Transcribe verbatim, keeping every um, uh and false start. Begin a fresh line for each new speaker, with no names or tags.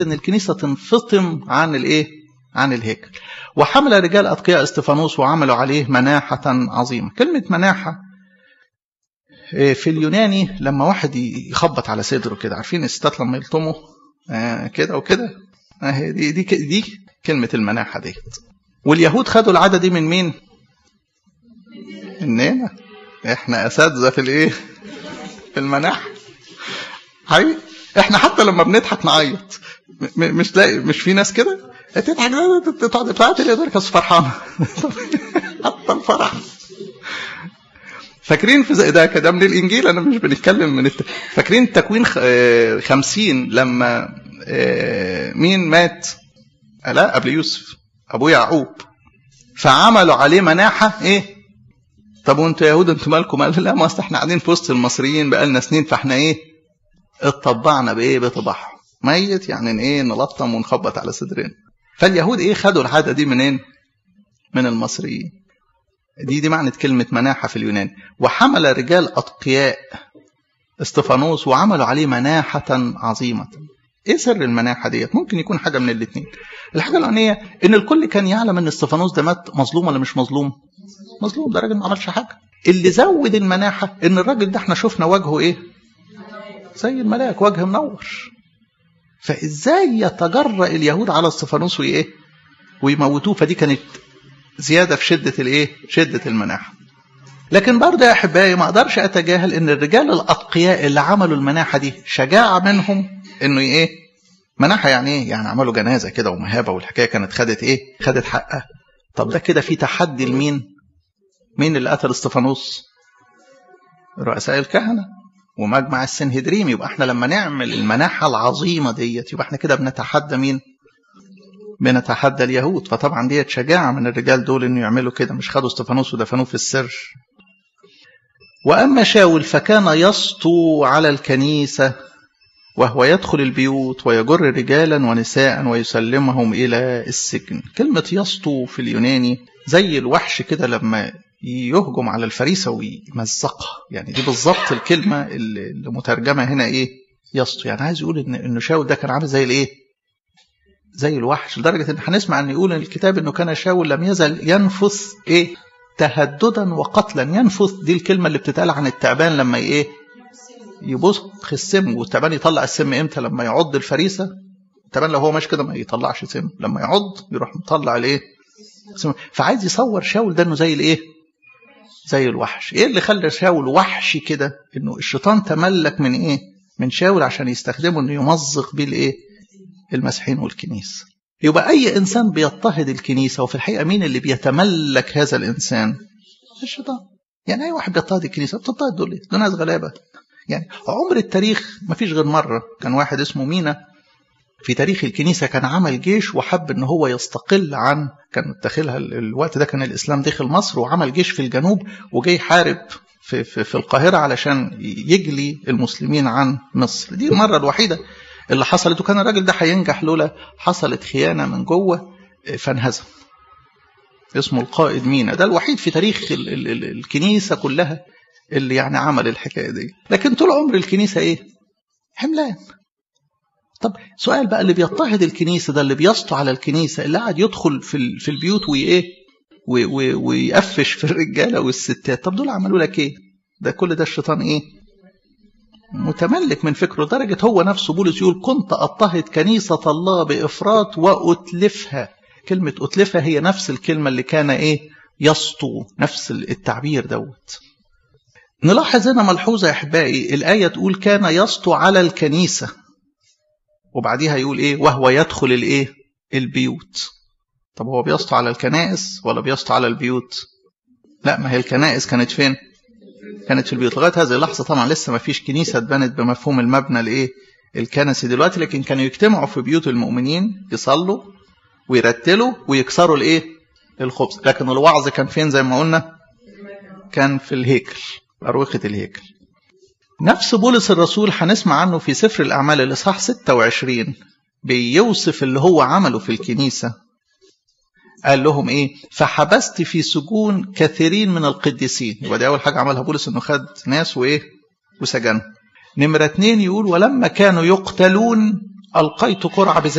ان الكنيسة تنفطم عن الايه عن الهيكل. وحمل رجال اتقياء استفانوس وعملوا عليه مناحة عظيمة. كلمة مناحة في اليوناني لما واحد يخبط على صدره كده، عارفين الستات لما يلطموا آه كده وكده، آه دي, دي دي كلمة المناحة ديت. واليهود خدوا العادة دي من مين؟ مننا. احنا اساتذة في الايه في المناحة. حقيقي احنا حتى لما بنضحك نعيط، مش لاقي مش في ناس كده تضحك تقعد بتاعت اليدور كاس فرحانه حتى الفرح. فاكرين في زي ده كده من الانجيل، انا مش بنتكلم من الت... فاكرين تكوين خمسين لما مين مات؟ لا قبل يوسف، ابو يعقوب، فعملوا عليه مناحه. ايه طب وانتوا يهود انتوا مالكم؟ قال لا ما اصل احنا قاعدين في وسط المصريين بقالنا سنين، فاحنا ايه اتطبعنا بايه بطباعهم ميت، يعني ايه نلطم ونخبط على صدرنا. فاليهود ايه خدوا العاده دي منين؟ من المصريين. دي دي معنى كلمه مناحه في اليونان. وحمل رجال اتقياء استفانوس وعملوا عليه مناحه عظيمه. ايه سر المناحه ديت؟ ممكن يكون حاجه من الاثنين. الحاجه الاولانيه ان الكل كان يعلم ان استفانوس ده مات مظلوم ولا مش مظلوم؟ مظلوم، ده راجل ما عملش حاجه. اللي زود المناحه ان الراجل ده احنا شفنا وجهه ايه؟ زي الملاك، وجه منور. فازاي يتجرأ اليهود على استفانوس وايه ويموتوه؟ فدي كانت زياده في شده الايه شده المناحه. لكن برضه يا احبائي ما اقدرش اتجاهل ان الرجال الاتقياء اللي عملوا المناحه دي شجاعه منهم انه ايه مناحه، يعني ايه يعني عملوا جنازه كده ومهابه والحكايه كانت خدت ايه خدت حقها. طب ده كده في تحدي لمين؟ مين اللي قتل استفانوس؟ رؤساء الكهنه ومجمع السنهدريم. يبقى احنا لما نعمل المناحة العظيمة ديت يبقى احنا كده بنتحدى مين؟ بنتحدى اليهود. فطبعا ديت شجاعة من الرجال دول انه يعملوا كده، مش خدوا استفانوس ودفنوه في السر. واما شاول فكان يسطو على الكنيسة وهو يدخل البيوت ويجر رجالا ونساء ويسلمهم الى السجن. كلمة يسطو في اليوناني زي الوحش كده لما يهجم على الفريسة ويمزقها، يعني دي بالظبط الكلمة اللي مترجمة هنا ايه يسطو. يعني عايز يقول ان انه شاول ده كان عامل زي الايه زي الوحش، لدرجة ان هنسمع ان يقول الكتاب انه كان شاول لم يزل ينفث ايه تهددا وقتلا. ينفث دي الكلمة اللي بتتقال عن التعبان لما ايه يبص السم. والتعبان يطلع السم امتى؟ لما يعض الفريسة. التعبان لو هو ماشي كده ما يطلعش سم، لما يعض يروح مطلع الايه. فعايز يصور شاول ده انه زي الايه زي الوحش. ايه اللي خلى شاول وحشي كده؟ انه الشيطان تملك من ايه من شاول عشان يستخدمه انه يمزق بيه الايه المسيحيين والكنيسه. يبقى اي انسان بيضطهد الكنيسه، وفي الحقيقه مين اللي بيتملك هذا الانسان؟ الشيطان. يعني اي واحد بيضطهد الكنيسه بتضطهد دول ايه؟ دول ناس غلابه. يعني عمر التاريخ ما فيش غير مره كان واحد اسمه مينا في تاريخ الكنيسة كان عمل جيش وحب ان هو يستقل عن، كان داخلها الوقت ده كان الاسلام داخل مصر، وعمل جيش في الجنوب وجاي حارب في, في, في القاهرة علشان يجلي المسلمين عن مصر. دي المرة الوحيدة اللي حصلت، وكان الراجل ده هينجح لولا حصلت خيانة من جوه فانهزم. اسمه القائد مينا، ده الوحيد في تاريخ ال ال ال الكنيسة كلها اللي يعني عمل الحكاية دي. لكن طول عمر الكنيسة ايه حملان. طب سؤال بقى، اللي بيضطهد الكنيسة ده، اللي بيسطو على الكنيسة، اللي قاعد يدخل في في البيوت وإيه ويقفش في الرجالة والستات، طب دول عملوا لك إيه؟ ده كل ده الشيطان إيه متملك من فكره. درجة هو نفسه بولس يقول كنت أضطهد كنيسة الله بإفراط وأتلفها. كلمة أتلفها هي نفس الكلمة اللي كان إيه يسطو، نفس التعبير دوت. نلاحظ هنا ملحوظة يا أحبائي، الآية تقول كان يسطو على الكنيسة، وبعديها يقول ايه وهو يدخل الايه البيوت. طب هو بيسطو على الكنائس ولا بيسطو على البيوت؟ لا، ما هي الكنائس كانت فين؟ كانت في البيوت. لغايه هذه اللحظه طبعا لسه ما فيش كنيسه اتبنت بمفهوم المبنى الايه الكنسي دلوقتي، لكن كانوا يجتمعوا في بيوت المؤمنين يصلوا ويرتلوا ويكسروا الايه الخبز. لكن الوعظ كان فين زي ما قلنا؟ كان في الهيكل، اروقه الهيكل. نفس بولس الرسول هنسمع عنه في سفر الأعمال الإصحاح ستة وعشرين بيوصف اللي هو عمله في الكنيسة. قال لهم إيه؟ فحبست في سجون كثيرين من القديسين. يبقى دي أول حاجة عملها بولس، إنه خد ناس وإيه وسجنهم. نمرة اتنين يقول ولما كانوا يقتلون ألقيت قرعة